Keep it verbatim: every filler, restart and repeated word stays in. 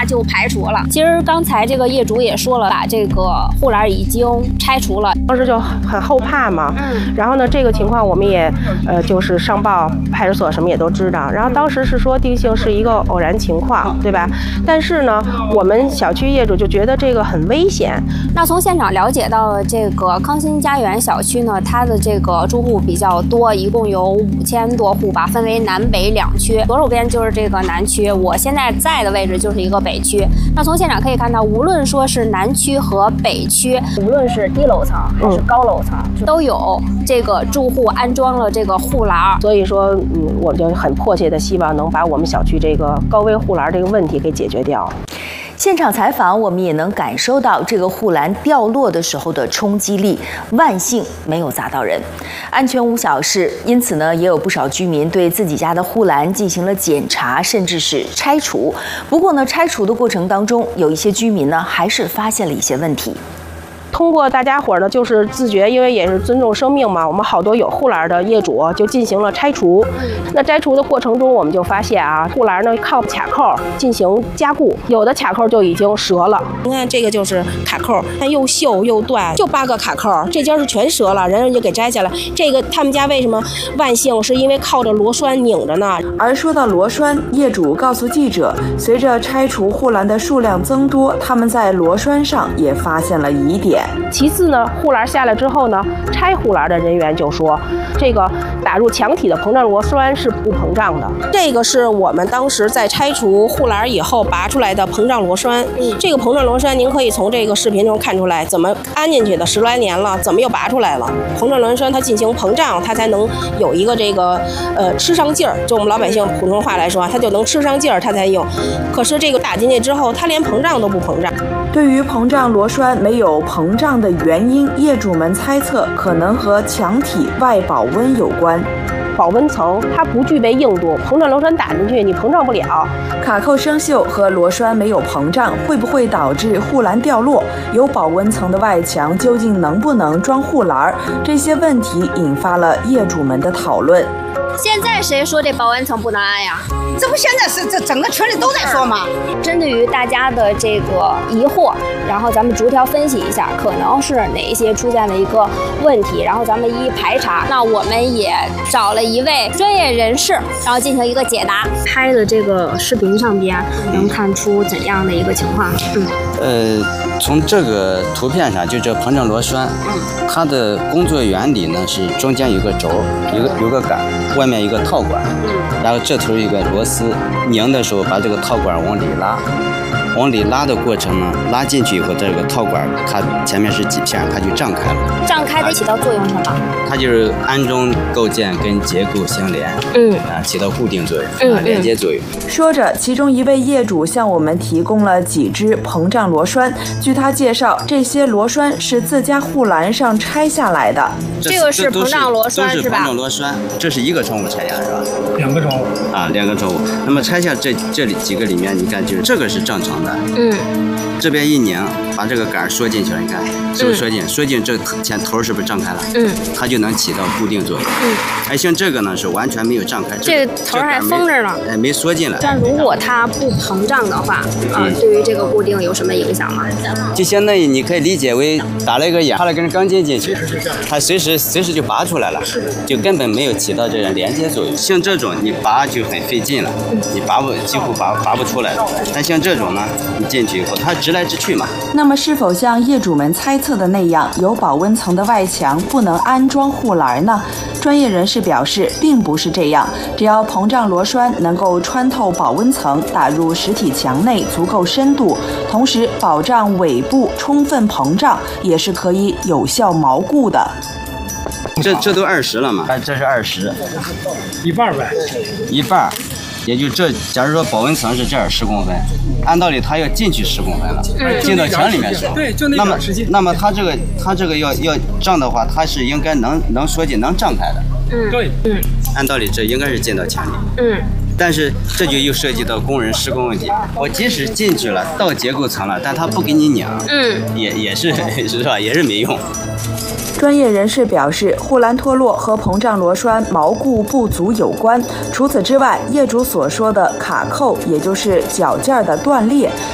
那就排除了。其实刚才这个业主也说了，把这个护栏已经拆除了， 当时就很后怕嘛。 嗯， 然后呢，这个情况我们也呃就是上报派出所什么也都知道。然后当时是说定性是一个偶然情况，对吧？但是呢，我们小区业主就觉得这个很危险。 那从现场了解到，这个康欣家园小区呢，它的这个住户比较多，一共有五千多户吧，分为南北两区。左手边就是这个南区，我现在在的位置就是一个北区。那从现场可以看到，无论说是南区和北区，无论是低楼层还是高楼层，嗯、都有这个住户安装了这个护栏。 所以说，嗯，我就很迫切的希望能把我们小区这个高危护栏这个问题给解决掉。 现场采访，我们也能感受到这个护栏掉落的时候的冲击力，万幸没有砸到人，安全无小事。因此呢，也有不少居民对自己家的护栏进行了检查，甚至是拆除。不过呢，拆除的过程当中，有一些居民呢还是发现了一些问题。 通过大家伙呢，就是自觉，因为也是尊重生命嘛，我们好多有护栏的业主就进行了拆除。那拆除的过程中，我们就发现啊，护栏呢靠卡扣进行加固，有的卡扣就已经折了。你看这个就是卡扣，它又锈又断，就八个卡扣，这家是全折了，人人就给摘下来。这个他们家为什么万幸，是因为靠着螺栓拧着呢？ 而说到螺栓，业主告诉记者，随着拆除护栏的数量增多，他们在螺栓上也发现了疑点。 其次呢，护栏下来之后呢，拆护栏的人员就说，这个打入墙体的膨胀螺栓是不膨胀的。这个是我们当时在拆除护栏以后拔出来的膨胀螺栓。嗯，这个膨胀螺栓您可以从这个视频中看出来，怎么安进去的，十来年了，怎么又拔出来了？膨胀螺栓它进行膨胀，它才能有一个这个呃吃上劲儿，就我们老百姓普通话来说，它就能吃上劲儿，它才用。可是这个打进去之后，它连膨胀都不膨胀。 对于膨胀螺栓没有膨胀的原因，业主们猜测可能和墙体外保温有关。 保温层它不具备硬度，膨胀螺栓打进去你膨胀不了。 卡扣生锈和螺栓没有膨胀，会不会导致护栏掉落？有保温层的外墙究竟能不能装护栏？这些问题引发了业主们的讨论。 现在谁说这保温层不能安呀？ 这不现在是这整个群里都在说吗？ 针对于大家的这个疑惑，然后咱们逐条分析一下，可能是哪一些出现了一个问题，然后咱们一一排查。那我们也找了一位专业人士，然后进行一个解答。拍的这个视频上边能看出怎样的一个情况？嗯， 呃，从这个图片上，就这膨胀螺栓，嗯，它的工作原理呢是中间有个轴，有个有个杆，外面一个套管，嗯，然后这头有一个螺丝，拧的时候把这个套管往里拉，往里拉的过程呢，拉进去以后，这个套管它前面是几片，它就胀开了。 胀开的起到作用是什么？ 它就是安装构件跟结构相连，嗯，啊，起到固定作用，嗯，啊，连接作用。 说着，其中一位业主向我们提供了几只膨胀螺栓。据他介绍，这些螺栓是自家护栏上拆下来的。 这个是膨胀螺栓是吧？ 都是膨胀螺栓，这是一个窗户拆下是吧？ 两个窗户啊，两个窗户。那么拆下这这里几个里面，你看，就是这个是正常的，嗯，这边一拧，把这个杆缩进去了，你看是不是缩进？缩进这前头是不是胀开了？嗯，它就能起到固定作用。嗯，哎，像这个呢是完全没有胀开， 这个头还封着呢， 哎，没缩进来。 但如果它不膨胀的话，啊，对于这个固定有什么影响吗？ 就相当于你可以理解为打了一个眼，插了根钢筋进去，它随时随时就拔出来了，就根本没有起到这个连接作用。像这种你拔就很费劲了，你拔不几乎拔拔不出来了。但像这种呢，你进去以后它直来直去嘛。 那么是否像业主们猜测的那样，有保温层的外墙不能安装护栏呢？专业人士表示，并不是这样，只要膨胀螺栓能够穿透保温层，打入实体墙内足够深度，同时保障尾部充分膨胀，也是可以有效锚固的。 这这都二十了嘛？这是二十， 一半呗， 一半。也就这，假如说保温层是这儿十公分，按道理它要进去十公分了，嗯、进到墙里面去。 对，就那那么那么它这个它这个要要胀的话，它是应该能能缩进能胀开的。 嗯，对，嗯， 按道理这应该是进到墙里。嗯。但是这就又涉及到工人施工问题。我即使进去了，到结构层了，但他不给你拧，嗯，也也是是吧？也是没用。 专业人士表示，护栏脱落和膨胀螺栓锚固不足有关。除此之外，业主所说的卡扣，也就是脚件的断裂，